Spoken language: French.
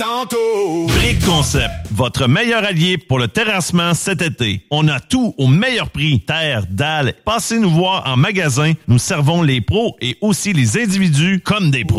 tantôt. Brick Concept, votre meilleur allié pour le terrassement cet été. On a tout au meilleur prix. Terre, dalles. Passez nous voir en magasin. Nous servons les pros et aussi les individus comme des pros.